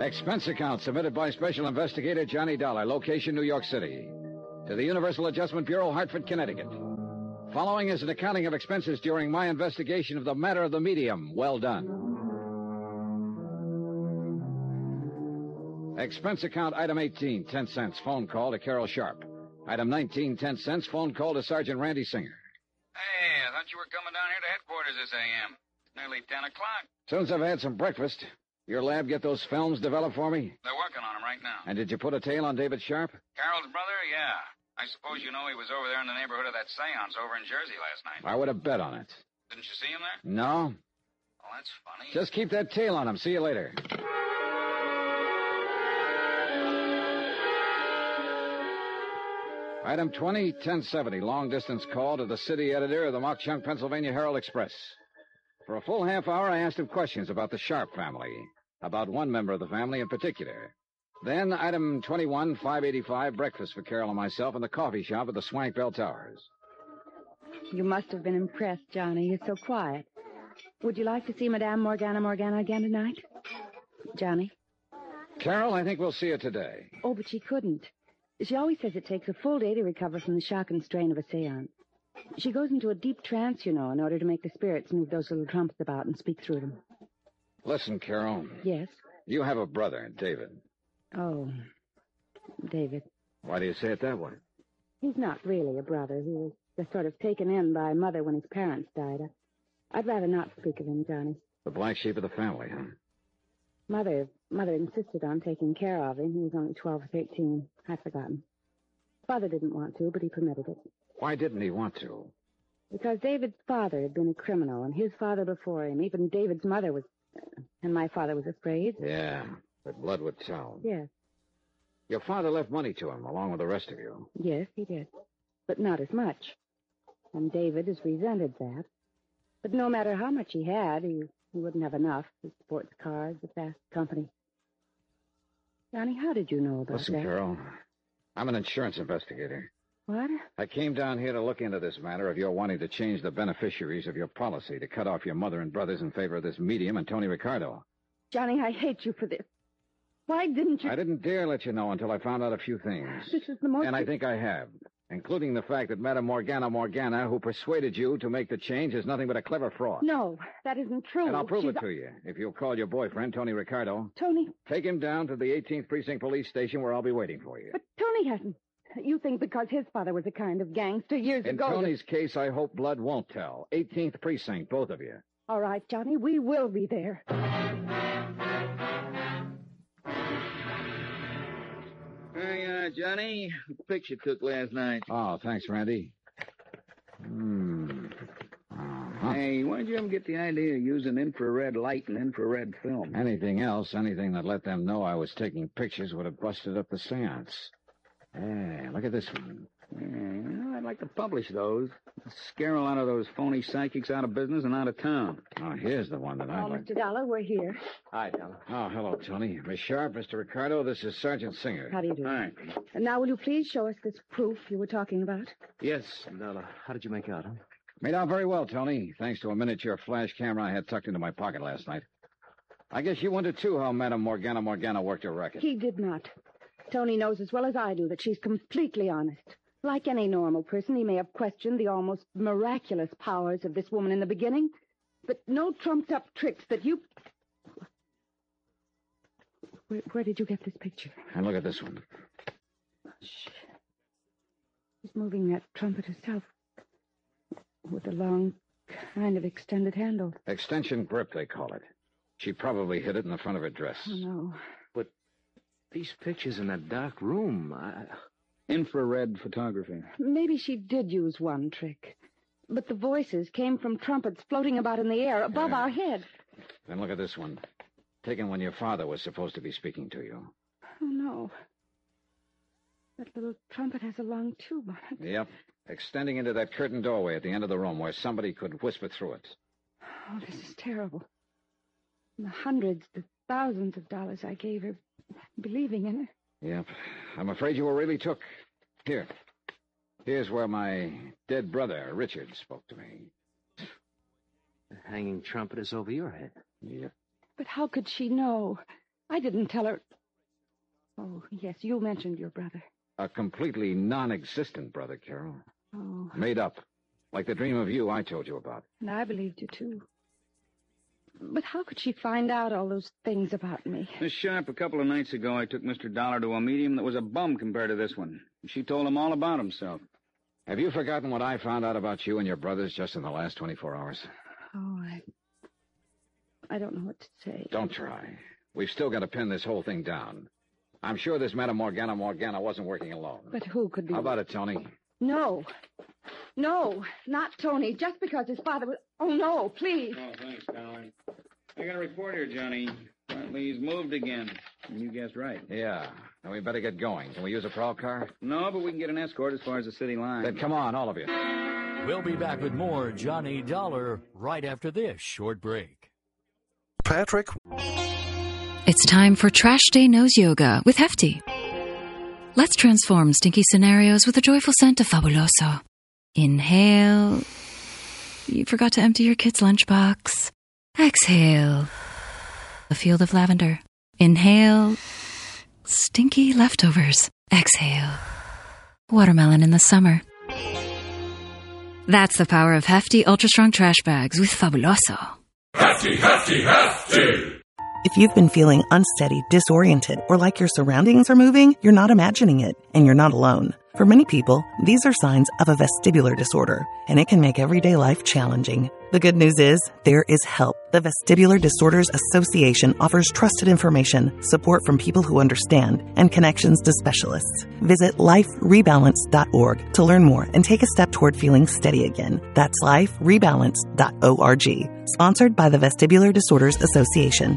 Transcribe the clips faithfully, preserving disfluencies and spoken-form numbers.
Expense account submitted by Special Investigator Johnny Dollar, location New York City. To the Universal Adjustment Bureau, Hartford, Connecticut. Following is an accounting of expenses during my investigation of the matter of the medium. Well done. Expense account item eighteen, ten cents, phone call to Carol Sharp. Item nineteen, ten cents, phone call to Sergeant Randy Singer. Hey, I thought you were coming down here to headquarters this A M. It's nearly ten o'clock. As soon as I've had some breakfast, your lab get those films developed for me? They're working on them right now. And did you put a tail on David Sharp? Carol's brother? Yeah. I suppose you know he was over there in the neighborhood of that seance over in Jersey last night. I would have bet on it. Didn't you see him there? No. Well, that's funny. Just keep that tail on him. See you later. Item twenty, ten seventy, long-distance call to the city editor of the Mock-Chunk, Pennsylvania Herald Express. For a full half hour, I asked him questions about the Sharp family, about one member of the family in particular. Then, item twenty-one, five eighty-five, breakfast for Carol and myself in the coffee shop at the Swank Bell Towers. You must have been impressed, Johnny. You're so quiet. Would you like to see Madame Morgana Morgana again tonight? Johnny? Carol, I think we'll see her today. Oh, but she couldn't. She always says it takes a full day to recover from the shock and strain of a seance. She goes into a deep trance, you know, in order to make the spirits move those little trumpets about and speak through them. Listen, Carol. Yes? You have a brother, David. Oh, David. Why do you say it that way? He's not really a brother. He was just sort of taken in by Mother when his parents died. I'd rather not speak of him, Johnny. The black sheep of the family, huh? Mother, Mother insisted on taking care of him. He was only twelve or thirteen. I've forgotten. Father didn't want to, but he permitted it. Why didn't he want to? Because David's father had been a criminal, and his father before him. Even David's mother was... And my father was afraid. Yeah, but blood would tell. Yes. Your father left money to him, along with the rest of you. Yes, he did. But not as much. And David has resented that. But no matter how much he had, he, he wouldn't have enough. His sports cars, the fast company. Johnny, how did you know about Listen, that? Listen, Carol, I'm an insurance investigator. What? I came down here to look into this matter of your wanting to change the beneficiaries of your policy to cut off your mother and brothers in favor of this medium and Tony Ricardo. Johnny, I hate you for this. Why didn't you... I didn't dare let you know until I found out a few things. This is the most... And I think I have. Including the fact that Madame Morgana Morgana, who persuaded you to make the change, is nothing but a clever fraud. No, that isn't true. And I'll prove She's... it to you, if you'll call your boyfriend, Tony Ricardo. Tony? Take him down to the eighteenth Precinct Police Station where I'll be waiting for you. But Tony hasn't. You think because his father was a kind of gangster years In ago... In Tony's case, I hope blood won't tell. eighteenth Precinct, both of you. All right, Johnny, we will be there. Hey, uh, Johnny, the picture took last night. Oh, thanks, Randy. Hmm. Uh-huh. Hey, why did you ever get the idea of using infrared light and infrared film? Anything else, anything that let them know I was taking pictures would have busted up the seance. Hey, look at this one. Yeah, I'd like to publish those. Scare a lot of those phony psychics out of business and out of town. Oh, here's the one that I'd Oh, like. Mister Dollar, we're here. Hi, Dollar. Oh, hello, Tony. Miss Sharp, Mister Ricardo, this is Sergeant Singer. How do you do? Hi. And now, will you please show us this proof you were talking about? Yes, Dollar. How did you make out, huh? Made out very well, Tony, thanks to a miniature flash camera I had tucked into my pocket last night. I guess you wondered, too, how Madame Morgana Morgana worked her racket. He did not. Tony knows as well as I do that she's completely honest. Like any normal person, he may have questioned the almost miraculous powers of this woman in the beginning, but no trumped-up tricks that you... Where, where did you get this picture? And look at this one. Shh. She's moving that trumpet herself with a long, kind of extended handle. Extension grip, they call it. She probably hid it in the front of her dress. Oh, no. But these pictures in that dark room, I... Infrared photography. Maybe she did use one trick. But the voices came from trumpets floating about in the air above Yeah. our head. Then look at this one. Taken when your father was supposed to be speaking to you. Oh, no. That little trumpet has a long tube on it. Yep. Extending into that curtained doorway at the end of the room where somebody could whisper through it. Oh, this is terrible. And the hundreds, the thousands of dollars I gave her, believing in her. Yep. I'm afraid you were really took. Here. Here's where my dead brother, Richard, spoke to me. The hanging trumpet is over your head. Yep. But how could she know? I didn't tell her. Oh, yes, you mentioned your brother. A completely non-existent brother, Carol. Oh. Made up. Like the dream of you I told you about. And I believed you, too. But how could she find out all those things about me? Miss Sharp, a couple of nights ago, I took Mister Dollar to a medium that was a bum compared to this one. She told him all about himself. Have you forgotten what I found out about you and your brothers just in the last twenty-four hours? Oh, I... I don't know what to say. Don't try. We've still got to pin this whole thing down. I'm sure this Madame Morgana Morgana wasn't working alone. But who could be... How about it, Tony? No. No, not Tony. Just because his father was... Oh, no, please. Oh, thanks, darling. I got a report here, Johnny. Apparently he's moved again. You guessed right. Yeah. Now we better get going. Can we use a prowl car? No, but we can get an escort as far as the city line. Then come on, all of you. We'll be back with more Johnny Dollar right after this short break. Patrick. It's time for Trash Day Nose Yoga with Hefty. Let's transform stinky scenarios with a joyful scent of Fabuloso. Inhale. You forgot to empty your kid's lunchbox. Exhale. A field of lavender. Inhale. Stinky leftovers. Exhale. Watermelon in the summer. That's the power of Hefty Ultra Strong Trash Bags with Fabuloso. Hefty, hefty, hefty! If you've been feeling unsteady, disoriented, or like your surroundings are moving, you're not imagining it, and you're not alone. For many people, these are signs of a vestibular disorder, and it can make everyday life challenging. The good news is, there is help. The Vestibular Disorders Association offers trusted information, support from people who understand, and connections to specialists. Visit life rebalance dot org to learn more and take a step toward feeling steady again. That's life rebalance dot org. Sponsored by the Vestibular Disorders Association.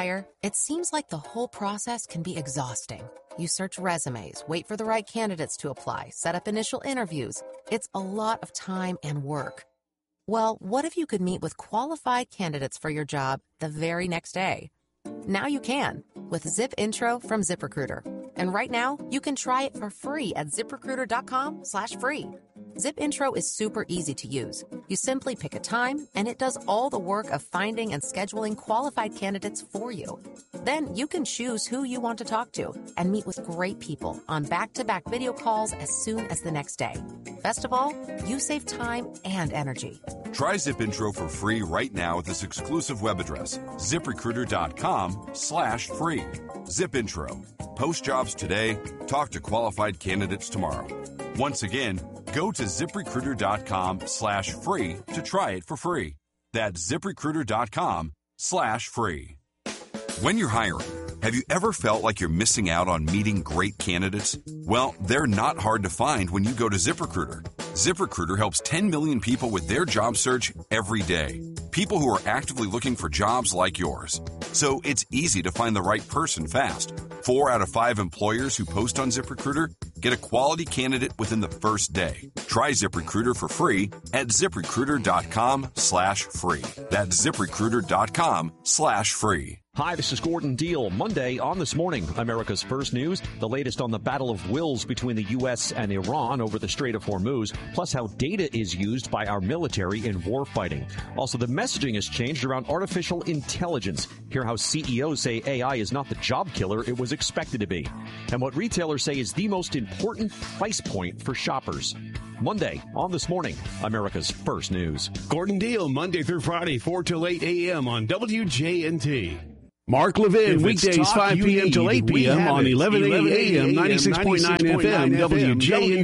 It seems like the whole process can be exhausting. You search resumes, wait for the right candidates to apply, set up initial interviews. It's a lot of time and work. Well, what if you could meet with qualified candidates for your job the very next day? Now you can with Zip Intro from ZipRecruiter. And right now, you can try it for free at ZipRecruiter.com slash free. Zip Intro is super easy to use. You simply pick a time, and it does all the work of finding and scheduling qualified candidates for you. Then you can choose who you want to talk to and meet with great people on back-to-back video calls as soon as the next day. Best of all, you save time and energy. Try Zip Intro for free right now at this exclusive web address, ZipRecruiter.com slash free. Zip Intro. Post jobs today. Talk to qualified candidates tomorrow. Once again, go to ZipRecruiter.com slash free to try it for free. That's ZipRecruiter.com slash free. When you're hiring, have you ever felt like you're missing out on meeting great candidates? Well, they're not hard to find when you go to ZipRecruiter. ZipRecruiter helps ten million people with their job search every day. People who are actively looking for jobs like yours. So it's easy to find the right person fast. Four out of five employers who post on ZipRecruiter get a quality candidate within the first day. Try ZipRecruiter for free at ZipRecruiter.com slash free. That's ZipRecruiter.com slash free. Hi, this is Gordon Deal. Monday on This Morning, America's First News, the latest on the battle of wills between the U S and Iran over the Strait of Hormuz, plus how data is used by our military in war fighting. Also, the messaging has changed around artificial intelligence. Hear how C E Os say A I is not the job killer it was expected to be. And what retailers say is the most important price point for shoppers. Monday on This Morning, America's First News. Gordon Deal, Monday through Friday, four till eight a.m. on W J N T. Mark Levin, weekdays five p.m. till eight p.m. on eleven eighty a.m. ninety-six point nine F M, W J N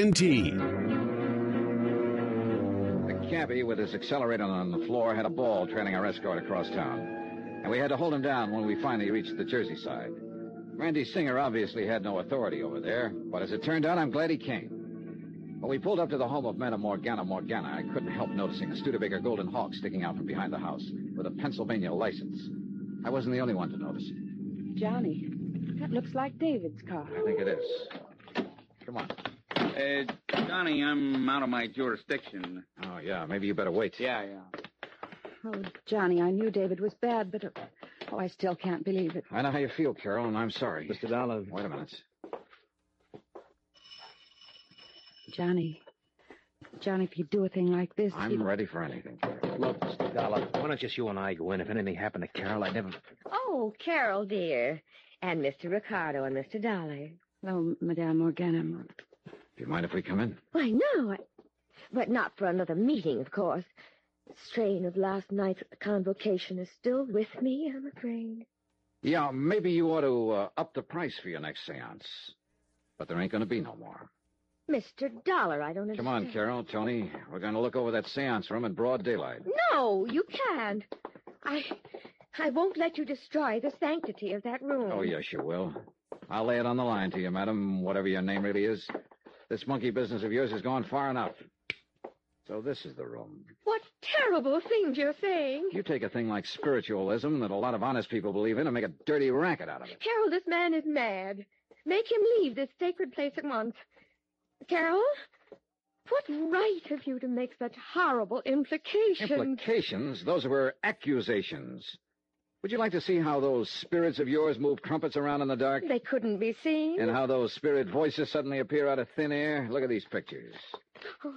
T. The cabbie with his accelerator on the floor had a ball trailing our escort across town, and we had to hold him down when we finally reached the Jersey side. Randy Singer obviously had no authority over there, but as it turned out, I'm glad he came. When we pulled up to the home of Madame Morgana Morgana, I couldn't help noticing a Studebaker Golden Hawk sticking out from behind the house with a Pennsylvania license. I wasn't the only one to notice it. Johnny, that looks like David's car. I think it is. Come on. Uh, Johnny, I'm out of my jurisdiction. Oh, yeah, maybe you better wait. Yeah, yeah. Oh, Johnny, I knew David was bad, but, uh, oh, I still can't believe it. I know how you feel, Carol, and I'm sorry. Mister Dollar. Wait a minute. Johnny, Johnny, if you do a thing like this... I'm you'd... ready for anything, Carol. Look, Mister Dollar, why don't just you and I go in? If anything happened to Carol, I'd never... Oh, Oh, Carol, dear. And Mister Ricardo and Mister Dollar. Hello, Madame Morgana. Do you mind if we come in? Why, no. I... But not for another meeting, of course. The strain of last night's convocation is still with me, I'm afraid. Yeah, maybe you ought to uh, up the price for your next seance. But there ain't going to be no more. Mister Dollar, I don't understand. Come on, Carol, Tony. We're going to look over that seance room in broad daylight. No, you can't. I... I won't let you destroy the sanctity of that room. Oh, yes, you will. I'll lay it on the line to you, madam, whatever your name really is. This monkey business of yours has gone far enough. So this is the room. What terrible things you're saying. You take a thing like spiritualism that a lot of honest people believe in and make a dirty racket out of it. Carol, this man is mad. Make him leave this sacred place at once. Carol, what right have you to make such horrible implications? Implications? Those were accusations. Would you like to see how those spirits of yours move trumpets around in the dark? They couldn't be seen. And how those spirit voices suddenly appear out of thin air? Look at these pictures. Oh.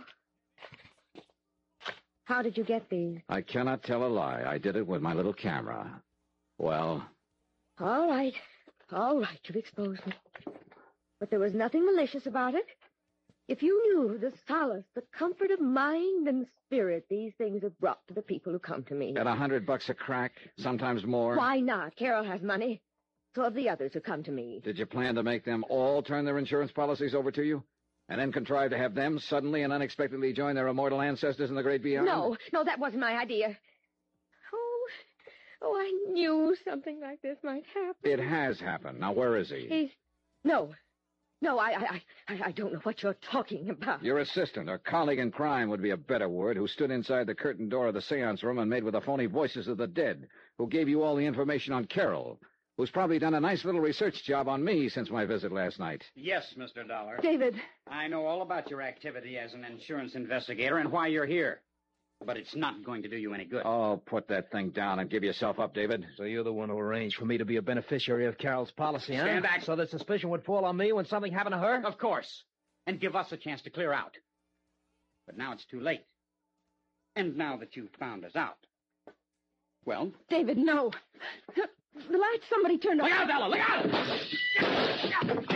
How did you get these? I cannot tell a lie. I did it with my little camera. Well? All right. All right, you've exposed me. But there was nothing malicious about it. If you knew the solace, the comfort of mind and spirit these things have brought to the people who come to me. At a hundred bucks a crack, sometimes more. Why not? Carol has money. So have the others who come to me. Did you plan to make them all turn their insurance policies over to you? And then contrive to have them suddenly and unexpectedly join their immortal ancestors in the great beyond? No, no, that wasn't my idea. Oh, oh, I knew something like this might happen. It has happened. Now, where is he? He's... No. No, I, I, I, I don't know what you're talking about. Your assistant or colleague in crime would be a better word, who stood inside the curtained door of the seance room and made with the phony voices of the dead, who gave you all the information on Carol, who's probably done a nice little research job on me since my visit last night. Yes, Mister Dollar. David. I know all about your activity as an insurance investigator and why you're here. But it's not going to do you any good. Oh, put that thing down and give yourself up, David. So you're the one who arranged for me to be a beneficiary of Carol's policy, huh? Stand back. So that suspicion would fall on me when something happened to her? Of course. And give us a chance to clear out. But now it's too late. And now that you've found us out. Well? David, no. The light somebody turned on. Look out, Bella! Look out!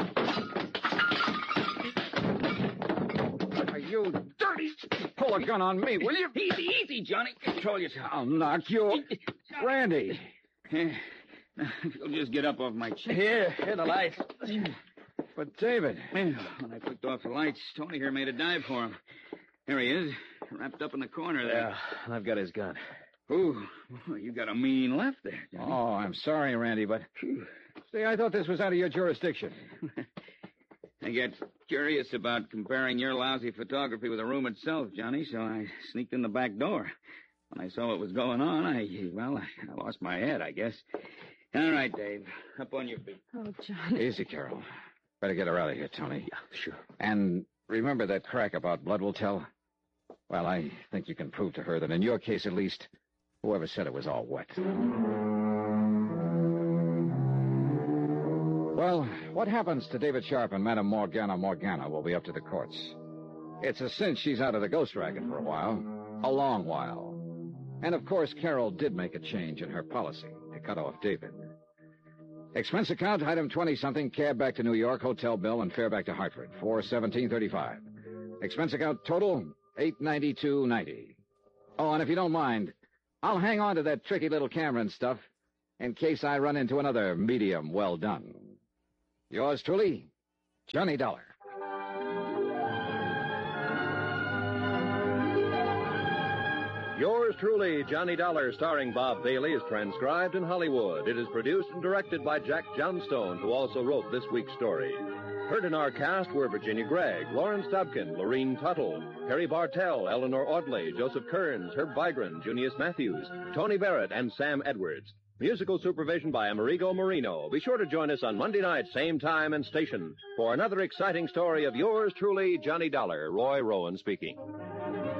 You dirty... Pull a gun on me, will you? Easy, easy, Johnny. Control yourself. I'll knock you... Randy. If you'll just get up off my chair. Here, here, the lights. But, David... When I flicked off the lights, Tony here made a dive for him. Here he is, wrapped up in the corner there. Yeah, I've got his gun. Ooh, you got a mean left there, Johnny. Oh, I'm sorry, Randy, but... See, I thought this was out of your jurisdiction. I get curious about comparing your lousy photography with the room itself, Johnny, so I sneaked in the back door. When I saw what was going on, I, well, I lost my head, I guess. All right, Dave, up on your feet. Oh, Johnny. Easy, Carol. Better get her out of here, Tony. Yeah, sure. And remember that crack about blood will tell? Well, I think you can prove to her that in your case, at least, whoever said it was all wet. Well, what happens to David Sharp and Madame Morgana Morgana will be up to the courts. It's a cinch she's out of the ghost racket for a while. A long while. And, of course, Carol did make a change in her policy to cut off David. Expense account, item twenty-something, cab back to New York, hotel bill, and fare back to Hartford, four seventeen thirty-five. Expense account total, eight ninety-two ninety. Oh, and if you don't mind, I'll hang on to that tricky little camera and stuff in case I run into another medium well done. Yours truly, Johnny Dollar. Yours truly, Johnny Dollar, starring Bob Bailey, is transcribed in Hollywood. It is produced and directed by Jack Johnstone, who also wrote this week's story. Heard in our cast were Virginia Gregg, Lawrence Dobkin, Lorene Tuttle, Harry Bartell, Eleanor Audley, Joseph Kearns, Herb Vigran, Junius Matthews, Tony Barrett, and Sam Edwards. Musical supervision by Amerigo Marino. Be sure to join us on Monday night, same time and station, for another exciting story of yours truly, Johnny Dollar. Roy Rowan speaking.